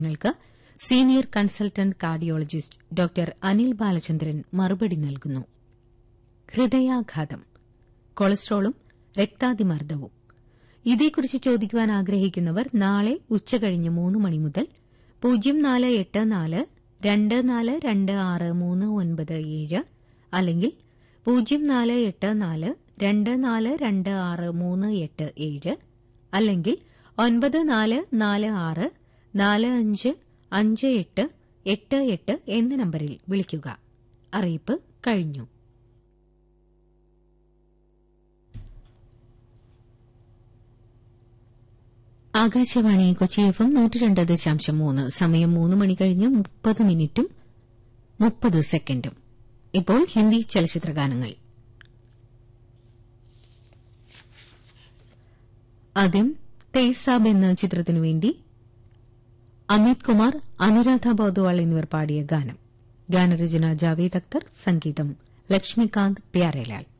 ങ്ങൾക്ക് senior consultant cardiologist doctor Anil Balachandran മറുപടി നൽകുന്നു. ഹൃദയാഘാതം, കൊളസ്ട്രോളും രക്താതിമർദ്ദവും ഇതേക്കുറിച്ച് ചോദിക്കുവാൻ ആഗ്രഹിക്കുന്നവർ നാളെ ഉച്ചകഴിഞ്ഞ് 3 മണി മുതൽ 0484 24263997 അല്ലെങ്കിൽ 0484 242638 അല്ലെങ്കിൽ 9446 455888 എന്ന നമ്പറിൽ വിളിക്കുക. അറിയിപ്പ് കഴിഞ്ഞു. ആകാശവാണി കൊച്ചി FM 102.3 സമയം 3 മണി കഴിഞ്ഞ് 30 മിനിറ്റും 30 സെക്കൻഡും. ഇപ്പോൾ ഹിന്ദി ചലച്ചിത്രഗാനങ്ങൾ. ആദ്യം തേസാബ് എന്ന ചിത്രത്തിനുവേണ്ടി അമിത് കുമാർ, അനുരാധ ബോദ്വാൾ എന്നിവർ പാടിയ ഗാനം. ഗാനരചന ജാവേദ് അക്തർ, സംഗീതം ലക്ഷ്മികാന്ത് പ്യാരേലാൽ.